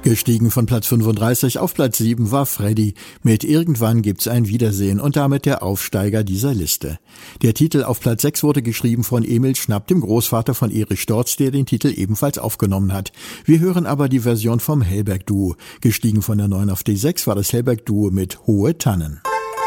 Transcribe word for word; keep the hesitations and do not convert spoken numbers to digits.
Gestiegen von Platz fünfunddreißig auf Platz sieben war Freddy mit Irgendwann gibt's ein Wiedersehen und damit der Aufsteiger dieser Liste. Der Titel auf Platz sechs wurde geschrieben von Emil Schnapp, dem Großvater von Erich Storz, der den Titel ebenfalls aufgenommen hat. Wir hören aber die Version vom Hellberg-Duo. Gestiegen von der neun auf die sechs war das Hellberg-Duo mit Hohe Tannen.